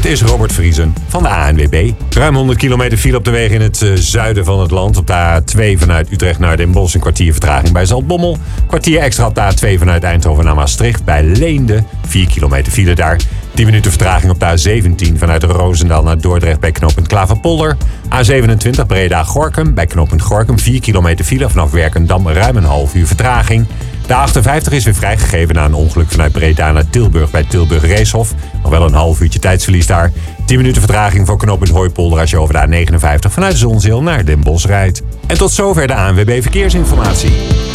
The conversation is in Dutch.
Dit is Robert Vriesen van de ANWB. Ruim 100 kilometer file op de wegen in het zuiden van het land. Op de A2 vanuit Utrecht naar Den Bosch een kwartier vertraging bij Zaltbommel. Kwartier extra op de A2 vanuit Eindhoven naar Maastricht bij Leende. 4 kilometer file daar. 10 minuten vertraging op de A17 vanuit Roosendaal naar Dordrecht bij knooppunt Klaverpolder. A27 Breda-Gorinchem bij knooppunt Gorinchem 4 kilometer file. Vanaf Werkendam ruim een half uur vertraging. De A58 is weer vrijgegeven na een ongeluk vanuit Breda naar Tilburg bij Tilburg Reeshof. Nog wel een half uurtje tijdsverlies daar. 10 minuten vertraging voor knooppunt Hooipolder als je over de A59 vanuit Zonzeel naar Den Bosch rijdt. En tot zover de ANWB Verkeersinformatie.